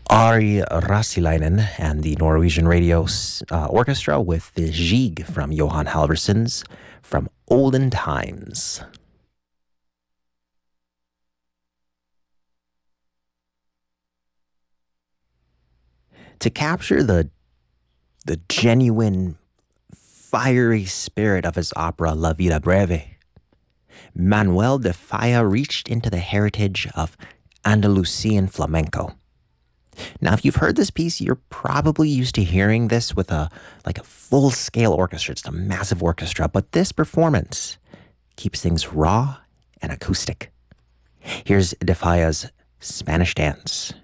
Ari Rasilainen and the Norwegian Radio Orchestra with the Jig from Johan Halvorsen's From Olden Times. To capture the genuine, fiery spirit of his opera La Vida Breve, Manuel de Falla reached into the heritage of Andalusian flamenco. Now, if you've heard this piece, you're probably used to hearing this with a full-scale orchestra. It's a massive orchestra, but this performance keeps things raw and acoustic. Here's de Falla's Spanish Dance.